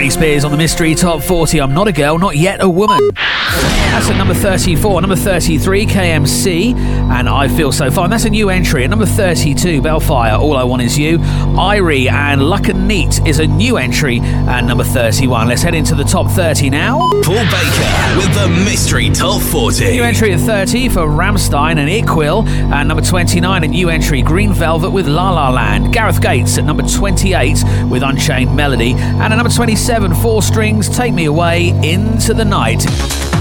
Britney Spears on the Mystery Top 40. I'm Not a Girl, Not Yet a Woman. That's at number 34. Number 33, KMC, and I Feel So Fine. That's a new entry. At number 32, Bellfire, All I Want Is You. Irie and Luck and Neat is a new entry at number 31. Let's head into the top 30 now. Paul Baker with the Mystery Top 40. New entry at 30 for Rammstein and Iqbal. At number 29, a new entry, Green Velvet with La La Land. Gareth Gates at number 28 with Unchained Melody. And at number 27, Four Strings, Take Me Away Into the Night.